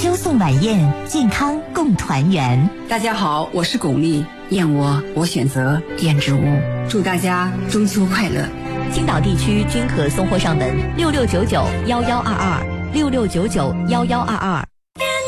秋送晚宴，健康共团圆。 大家好，我是巩俐，燕窝我选择燕之屋。祝大家中秋快乐！ 青岛地区均可送货上门66991122，66991122。